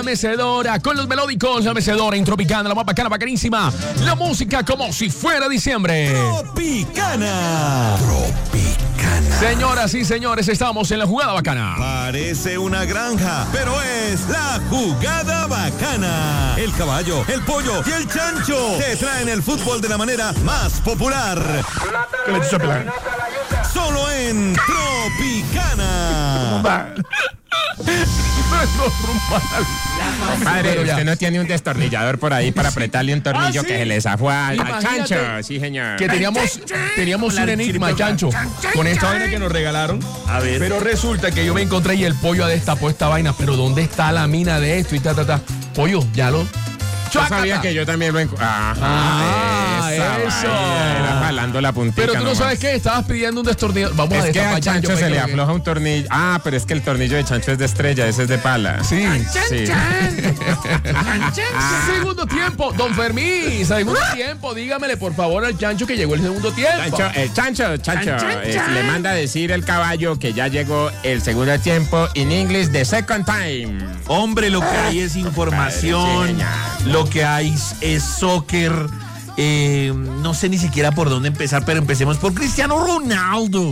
mecedora, con los melódicos, la mecedora intropicana, la más bacana, bacanísima. La música como si fuera diciembre. Tropicana. Señoras y señores, estamos en la jugada bacana. Parece una granja, pero es la jugada bacana. El caballo, el pollo y el chancho te traen el fútbol de la manera más popular. Solo en Tropicana. Compadre, usted no tiene un destornillador por ahí para apretarle un tornillo que se le zafó al chancho. Sí, señor. Que teníamos un enigma, chancho, con esta vaina que nos regalaron. A ver. Pero resulta que yo me encontré y el pollo ha destapado esta vaina. Pero ¿dónde está la mina de esto? Y Pollo, ya lo... Yo sabía que yo también lo encontré. Eso. Era jalando la puntita. Pero tú no sabes qué, estabas pidiendo un destornillador. Vamos a Es que destapar, al chancho se le afloja un tornillo. Ah, pero es que el tornillo de chancho es de estrella, ese es de pala. Sí. Sí. Segundo tiempo, don Fermín. Segundo tiempo, dígamele por favor al chancho que llegó el segundo tiempo. Chancho, le manda a decir el caballo que ya llegó el segundo tiempo. In English, the second time. Hombre, lo que hay es información. Lo que hay es soccer. No sé ni siquiera por dónde empezar, pero empecemos por Cristiano Ronaldo.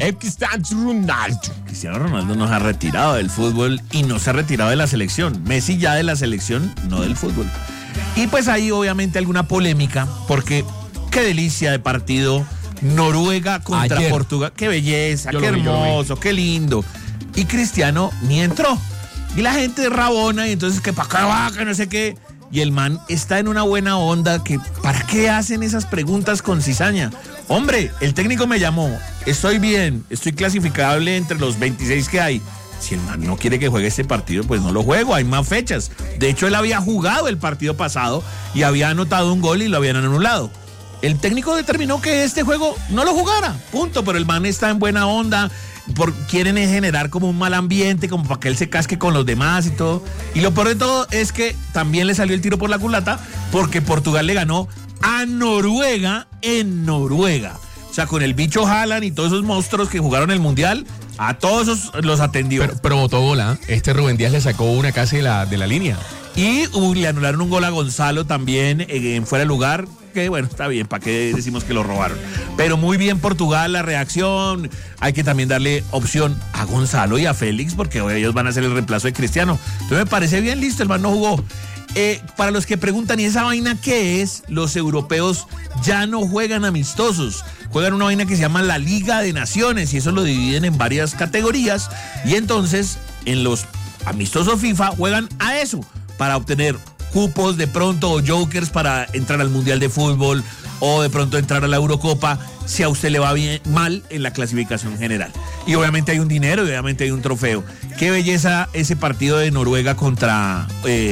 Cristiano Ronaldo nos ha retirado del fútbol y no se ha retirado de la selección. Messi ya de la selección, no del fútbol. Y pues hay obviamente alguna polémica, porque qué delicia de partido. Noruega contra Portugal. Qué belleza, qué hermoso, qué lindo. Y Cristiano ni entró. Y la gente es rabona y entonces que para acá va, que no sé qué. Y el man está en una buena onda que ¿para qué hacen esas preguntas con cizaña? Hombre, el técnico me llamó, estoy bien, estoy clasificable entre los 26 que hay. Si el man no quiere que juegue este partido, pues no lo juego, hay más fechas. De hecho, él había jugado el partido pasado y había anotado un gol y lo habían anulado. El técnico determinó que este juego no lo jugara, punto, pero el man está en buena onda. Quieren generar como un mal ambiente, como para que él se casque con los demás y todo. Y lo peor de todo es que también le salió el tiro por la culata porque Portugal le ganó a Noruega en Noruega. O sea, con el bicho Haaland y todos esos monstruos que jugaron el Mundial, a todos esos los atendió. Pero botó bola, Rubén Díaz le sacó una casi de la línea. Y le anularon un gol a Gonzalo también en fuera de lugar. Que bueno, está bien, ¿para qué decimos que lo robaron? Pero muy bien Portugal, la reacción. Hay que también darle opción a Gonzalo y a Félix porque ellos van a hacer el reemplazo de Cristiano. Entonces me parece bien, listo, el man no jugó. Para los que preguntan, ¿y esa vaina qué es? Los europeos ya no juegan amistosos. Juegan una vaina que se llama la Liga de Naciones y eso lo dividen en varias categorías. Y entonces en los amistosos FIFA juegan a eso para obtener cupos de pronto o jokers para entrar al Mundial de Fútbol o de pronto entrar a la Eurocopa si a usted le va bien mal en la clasificación general. Y obviamente hay un dinero y obviamente hay un trofeo. Qué belleza ese partido de Noruega contra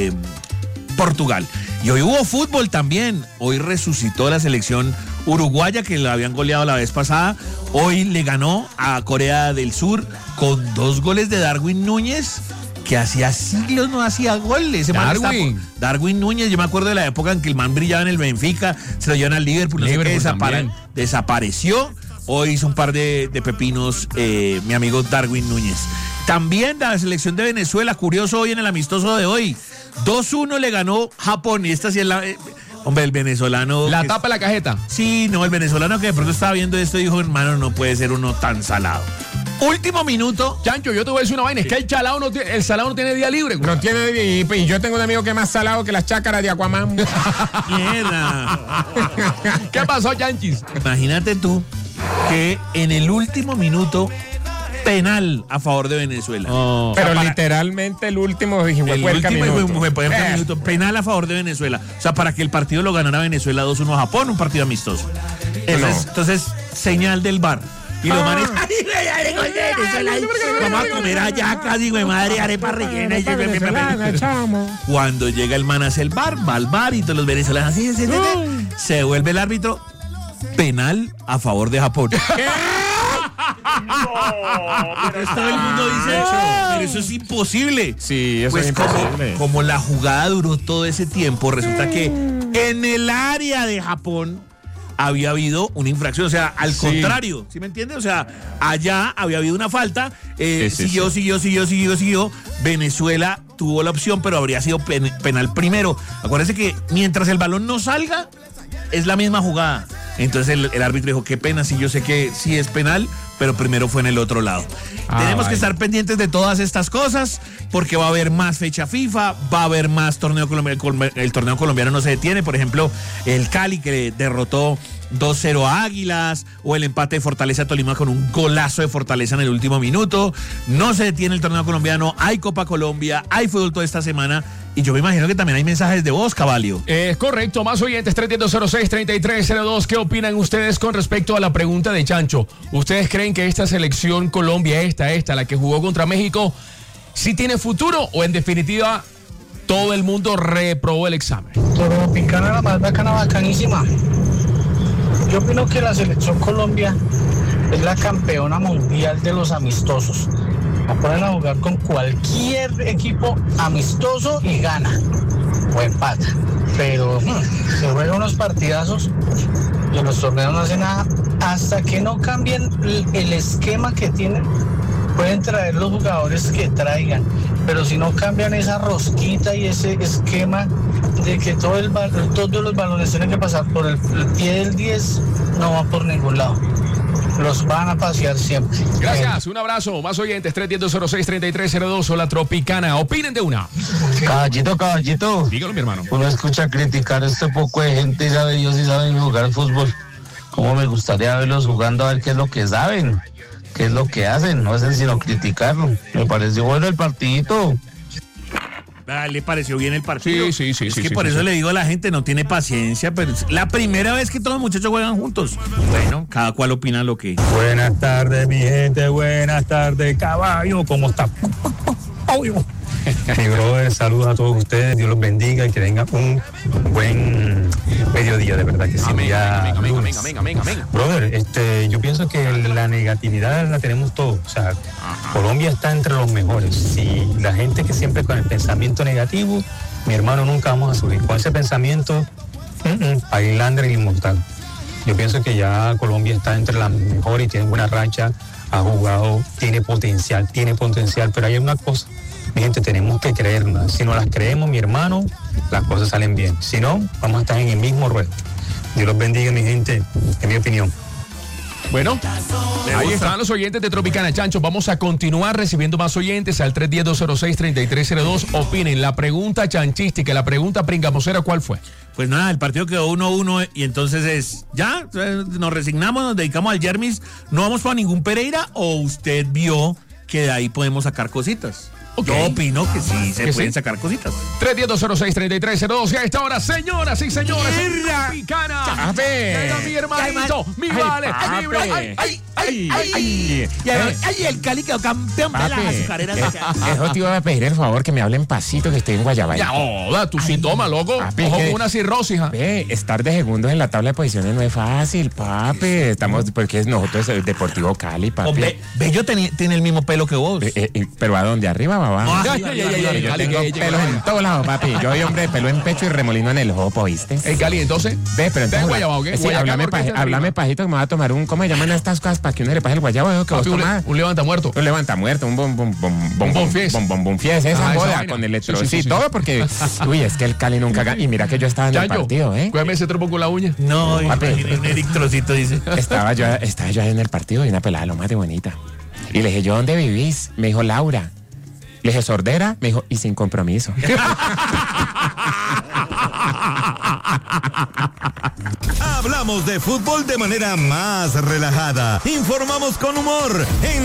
Portugal. Y hoy hubo fútbol también. Hoy resucitó la selección uruguaya que la habían goleado la vez pasada. Hoy le ganó a Corea del Sur con 2 goles de Darwin Núñez, que hacía siglos no hacía goles. Darwin Núñez, yo me acuerdo de la época en que el man brillaba en el Benfica, se lo llevan al Liverpool, no sé qué, desapareció. Hoy hizo un par de pepinos mi amigo Darwin Núñez. También la selección de Venezuela, curioso hoy en el amistoso de hoy, 2-1 le ganó Japón y esta sí es la... hombre, el venezolano... La tapa la cajeta. Sí, no, el venezolano que de pronto estaba viendo esto dijo, hermano, no puede ser uno tan salado. Último minuto. Chancho, yo te voy a decir una vaina. Es que el salado no tiene día libre, güey. No tiene. Y yo tengo un amigo que es más salado que las chácaras de Aquaman. Mierda. ¿Qué pasó, Chanchis? Imagínate tú que en el último minuto, penal a favor de Venezuela. Oh. Pero literalmente el último minuto. Penal a favor de Venezuela. O sea, para que el partido lo ganara Venezuela 2-1 a Japón, un partido amistoso. Entonces señal del VAR. Y los manes, vamos a comer allá casi, güey, madre, arepa rellena. Cuando llega el man hacia el bar, va al bar y todos los venezolanos así, se vuelve el árbitro, penal a favor de Japón. Pero todo el mundo dice eso, pero eso es imposible. Sí, eso pues es imposible. Como la jugada duró todo ese tiempo, resulta que en el área de Japón había habido una infracción, o sea, al contrario, ¿sí me entiende? O sea, allá había habido una falta, siguió, Venezuela tuvo la opción, pero habría sido penal primero. Acuérdense que mientras el balón no salga, es la misma jugada. Entonces el árbitro dijo, qué pena, sí, yo sé que sí es penal, pero primero fue en el otro lado. Tenemos que estar pendientes de todas estas cosas, porque va a haber más fecha FIFA, va a haber más torneo colombiano. El torneo colombiano no se detiene. Por ejemplo, el Cali, que derrotó 2-0 a Águilas, o el empate de Fortaleza a Tolima con un golazo de Fortaleza en el último minuto. No se detiene el torneo colombiano, hay Copa Colombia, hay fútbol toda esta semana, y yo me imagino que también hay mensajes de voz, Caballo. Es correcto, más oyentes, 310-06-3302. ¿Qué opinan ustedes con respecto a la pregunta de Chancho? ¿Ustedes creen que esta selección Colombia, la que jugó contra México, sí tiene futuro, o en definitiva todo el mundo reprobó el examen? Tropicana, la más bacana, bacanísima. Yo opino que la selección Colombia es la campeona mundial de los amistosos. La ponen a jugar con cualquier equipo amistoso y gana o empata. Pero se juegan unos partidazos y en los torneos no hacen nada. Hasta que no cambien el esquema que tienen, pueden traer los jugadores que traigan. Pero si no cambian esa rosquita y ese esquema de que todos los balones tienen que pasar por el pie del 10, no va por ningún lado. Los van a pasear siempre. Gracias, un abrazo. Más oyentes, 310-06-3302 o la Tropicana. Opinen de una. Caballito. Dígalo, mi hermano. Uno escucha criticar a este poco de gente y sabe ellos sí saben jugar fútbol. Cómo me gustaría verlos jugando, a ver qué es lo que saben, qué es lo que hacen. No hacen sino criticarlo. Me pareció bueno el partidito. ¿Le pareció bien el partido? Sí. Es que por eso le digo a la gente, no tiene paciencia, pero es la primera vez que todos los muchachos juegan juntos. Bueno, cada cual opina lo que... Buenas tardes, mi gente, buenas tardes, Caballo, ¿cómo está? Mi brother, saludos a todos ustedes, Dios los bendiga y que tengan un buen mediodía, de verdad que sí. Amén. Brother, yo pienso que la negatividad la tenemos todos, o sea, Colombia está entre los mejores. Si la gente que siempre con el pensamiento negativo, mi hermano, nunca vamos a subir. Con ese pensamiento, Highlander y inmortal. Yo pienso que ya Colombia está entre las mejores y tiene buena racha, ha jugado, tiene potencial, pero hay una cosa. Mi gente, tenemos que creernos. Si no las creemos, mi hermano, las cosas salen bien. Si no, vamos a estar en el mismo ruedo. Dios los bendiga, mi gente, en mi opinión. Bueno, ahí están los oyentes de Tropicana. Chancho, vamos a continuar recibiendo más oyentes al 310-206-3302. Opinen, la pregunta chanchística, la pregunta pringamosera, ¿cuál fue? Pues nada, el partido quedó 1-1 y entonces ya nos resignamos, nos dedicamos al Yermis. ¿No vamos para ningún Pereira o usted vio que de ahí podemos sacar cositas? Okay. Yo opino que sí se pueden sacar cositas. 310-06-3302. Y a esta hora, señoras y señores, Tropicana. Era mi hermanito, mi vale, mi bro. ¡Ay! Y el Cali quedó campeón de las azucareras. Eso te iba a pedir el favor que me hablen pasito, que estoy en Guayabay. Ya, hola, tú sí toma, loco. Papi, ojo con una cirrosis, ¿ja? Estar de segundos en la tabla de posiciones no es fácil, papi. Estamos, porque nosotros es Deportivo Cali, papi. Hombre, Bello tiene el mismo pelo que vos. Pero ¿a dónde? ¿Arriba, babá? Yo tengo pelos en todos lados, papi. Yo soy hombre de pelo en pecho y remolino en el jopo, ¿oíste? El Cali, entonces. Ve, pero entonces. Guayabao, ¿qué? Sí, háblame pajito, que me va a tomar un. ¿Cómo se llaman estas cosas para que uno le pase el guayabo? Que vos tomás. Un levantamuerto. Un levantamuerto, un bonfies, esa boda con electrosis y todo, porque. Uy, es que el Cali nunca gana. Y mira que yo estaba en el partido, ¿eh? Cuéntame ese tropo con la uña. No, papi. Eric Trocito dice. Estaba yo en el partido y una pelada lo más de bonita. Y le dije, ¿yo dónde vivís? Me dijo, Laura. Le dije, ¿sordera? Me dijo, y sin compromiso. Hablamos de fútbol de manera más relajada. Informamos con humor en